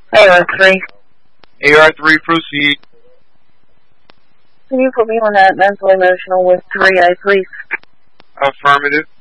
AR3. AR3, proceed. Can you put me on that mental emotional with 3A, please? Affirmative.